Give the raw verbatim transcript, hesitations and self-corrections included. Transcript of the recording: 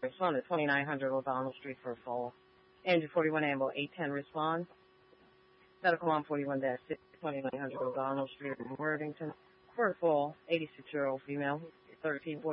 respond to twenty-nine hundred O'Donnell Street for a fall. Engine forty-one Ambo eight ten responds. Medical one forty-one dash six, twenty-nine hundred O'Donnell Street in Worthington for a fall. eighty-six-year-old female, thirteen forty.